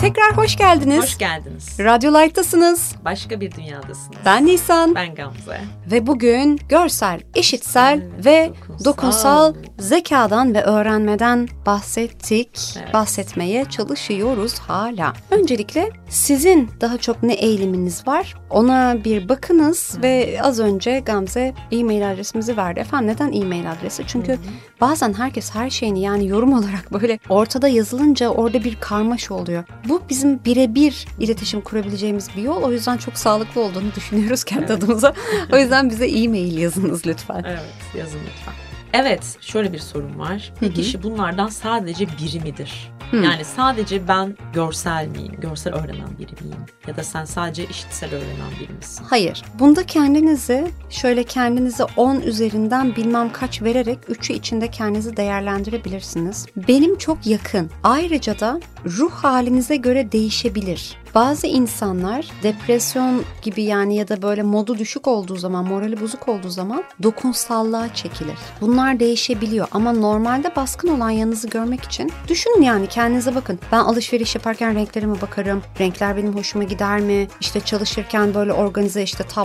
Tekrar hoş geldiniz. Hoş geldiniz. Radyo Light'tasınız. Başka bir dünyadasınız. Ben Nisan. Ben Gamze. Ve bugün görsel, işitsel ve dokunsal zekadan ve öğrenmeden bahsettik. Evet. Bahsetmeye çalışıyoruz hala. Öncelikle sizin daha çok ne eğiliminiz var? Ona bir bakınız ve az önce Gamze e-mail adresimizi verdi. Efendim neden e-mail adresi? Çünkü bazen herkes her şeyini yani yorum olarak böyle ortada yazılınca orada bir karmaşa oluyor. Bu bizim birebir iletişim kurabileceğimiz bir yol. O yüzden çok sağlıklı olduğunu düşünüyoruz kendi adımıza. O yüzden bize e-mail yazınız lütfen. Evet, yazın lütfen. Evet, şöyle bir sorun var. Bir kişi bunlardan sadece biri midir? Yani sadece ben görsel miyim? Görsel öğrenen biri miyim? Ya da sen sadece işitsel öğrenen biri misin? Hayır. Bunda kendinize 10 üzerinden bilmem kaç vererek 3'ü içinde kendinizi değerlendirebilirsiniz. Benim çok yakın. Ayrıca da ruh halinize göre değişebilir. Bazı insanlar depresyon gibi yani ya da böyle modu düşük olduğu zaman, morali bozuk olduğu zaman dokunsallığa çekilir. Bunlar değişebiliyor ama normalde baskın olan yanınızı görmek için düşünün yani kendinize bakın. Ben alışveriş yaparken renklerime bakarım. Renkler benim hoşuma gider mi? İşte çalışırken böyle organize